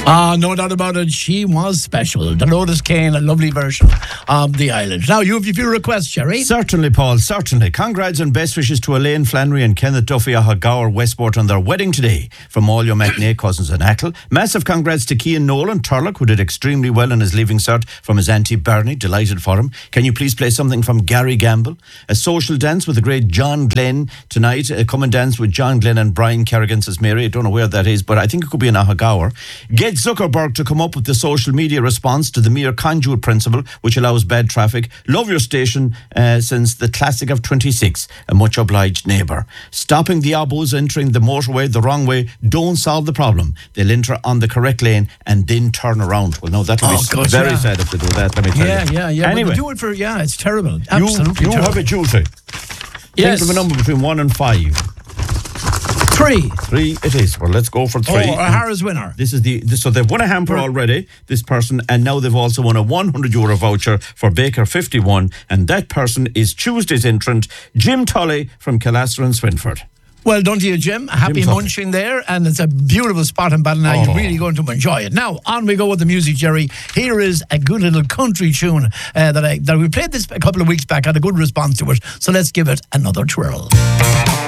No doubt about it. She was special. The Lotus Kane, a lovely version of The Island. Now, you have a few requests, Jerry. Certainly, Paul, certainly. Congrats and best wishes to Elaine Flannery and Kenneth Duffy Gower Westport on their wedding today from all your matinee cousins in Achill. Massive congrats to Cian Nolan Turlock, who did extremely well in his leaving cert from his auntie Bernie. Delighted for him. Can you please play something from Gary Gamble? A social dance with the great John Glenn tonight. Come and dance with John Glenn and Brian Kerrigan, says Mary. I don't know where that is, but I think it could be in Gower. Get Zuckerberg to come up with the social media response to the mere conduit principle, which allows bad traffic. Love your station since the classic of 26. A much obliged neighbour. Stopping the abos entering the motorway the wrong way don't solve the problem. They'll enter on the correct lane and then turn around. Well, no, that'll be very sad if they do that, let me tell you. Yeah. Anyway, but do it for, it's terrible. Absolutely you terrible. have a duty. Yes. Think of a number between 1 and 5. 3. 3 it is. Well, let's go for 3. Oh, O'Hara's winner. So they've won a hamper already, this person, and now they've also won a €100 voucher for Baker 51, and that person is Tuesday's entrant, Jim Tully from Killastra and Swinford. Well done to you, Jim. Happy munching there, and it's a beautiful spot in Ballina. You're really going to enjoy it. Now, on we go with the music, Jerry. Here is a good little country tune that we played this a couple of weeks back. Had a good response to it, so let's give it another twirl.